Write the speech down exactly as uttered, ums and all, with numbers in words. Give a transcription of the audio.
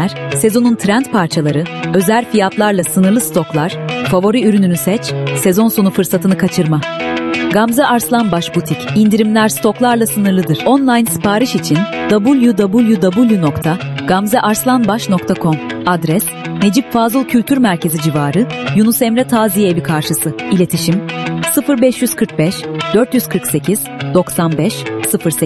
indirimler, sezonun trend parçaları, özel fiyatlarla sınırlı stoklar, favori ürününü seç, sezon sonu fırsatını kaçırma. Gamze Arslanbaş Butik, indirimler stoklarla sınırlıdır. Online sipariş için double-u double-u double-u nokta gamze arslanbaş nokta com. Adres: Necip Fazıl Kültür Merkezi civarı, Yunus Emre Taziye Evi karşısı. İletişim: sıfır beş kırk beş dört yüz kırk sekiz doksan beş sıfır sekiz